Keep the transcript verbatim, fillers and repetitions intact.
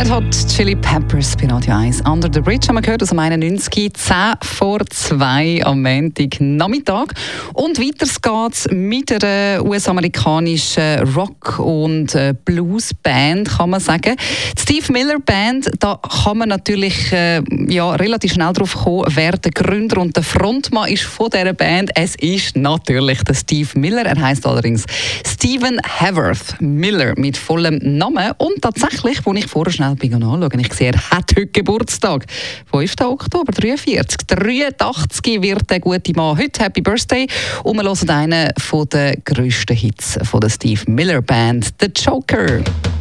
Red Hot Chili Peppers bei Radio eins. Under the Bridge haben wir gehört aus dem einundneunzig, zehn vor zwei am Montagnachmittag. Und weiter geht's mit einer U S-amerikanischen Rock- und Blues-Band, kann man sagen. Die Steve Miller Band, da kann man natürlich äh, ja, relativ schnell drauf kommen, wer der Gründer und der Frontmann ist von dieser Band. Es ist natürlich der Steve Miller. Er heisst allerdings Stephen Haworth Miller mit vollem Namen. Und tatsächlich, als ich vorher schnell anschauen, ich sehe, er hat heute Geburtstag. fünften Oktober, dreiundvierzig. dreiundachtzig wird der gute Mann heute. Happy Birthday. Und wir hören einen der grössten Hits von der Steve Miller Band, «The Joker».